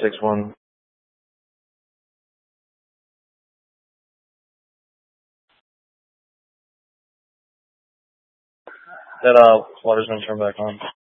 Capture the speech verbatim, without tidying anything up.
six one. That uh water's been turned back on.